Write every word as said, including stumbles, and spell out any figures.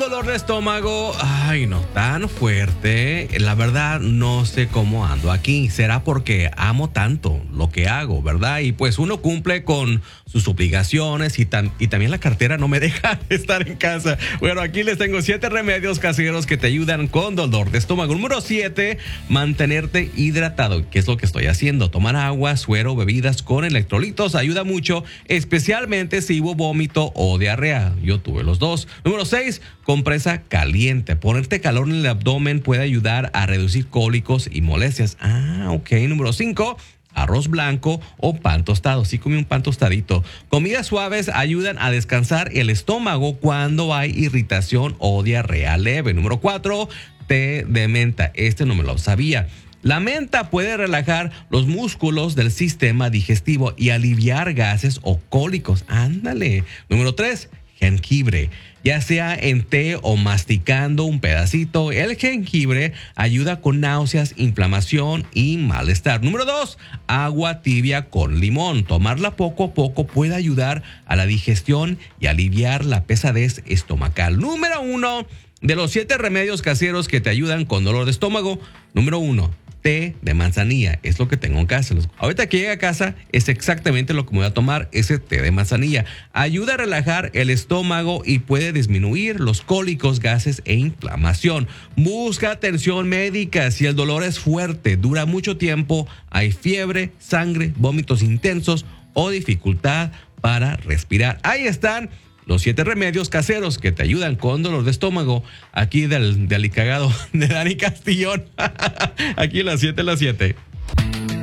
dolor de estómago, ay no, tan fuerte, la verdad no sé cómo ando aquí. Será porque amo tanto lo que hago, ¿verdad? Y pues uno cumple con sus obligaciones y, tam- y también la cartera no me deja estar en casa. Bueno, aquí les tengo siete remedios caseros que te ayudan con dolor de estómago. Número siete, mantenerte hidratado. ¿Qué es lo que estoy haciendo? Tomar agua, suero, bebidas con electrolitos ayuda mucho, especialmente si hubo vómito o diarrea. Yo tuve los dos. Número seis, compresa caliente. Ponerte calor en el abdomen puede ayudar a reducir cólicos y molestias. Ah, ok. Número cinco, arroz blanco o pan tostado. Sí comí un pan tostadito. Comidas suaves ayudan a descansar el estómago cuando hay irritación o diarrea leve. Número cuatro, té de menta. Este no me lo sabía. La menta puede relajar los músculos del sistema digestivo y aliviar gases o cólicos. Ándale. Número tres, jengibre. Ya sea en té o masticando un pedacito, el jengibre ayuda con náuseas, inflamación y malestar. Número dos, agua tibia con limón. Tomarla poco a poco puede ayudar a la digestión y aliviar la pesadez estomacal. Número uno, de los siete remedios caseros que te ayudan con dolor de estómago. Número uno, té de manzanilla. Es lo que tengo en casa. Ahorita que llegue a casa es exactamente lo que me voy a tomar, ese té de manzanilla. Ayuda a relajar el estómago y puede disminuir los cólicos, gases e inflamación. Busca atención médica si el dolor es fuerte, dura mucho tiempo, hay fiebre, sangre, vómitos intensos o dificultad para respirar. Ahí están los siete remedios caseros que te ayudan con dolor de estómago. Aquí del, del cagado de Dani Castillón. Aquí las siete, las siete.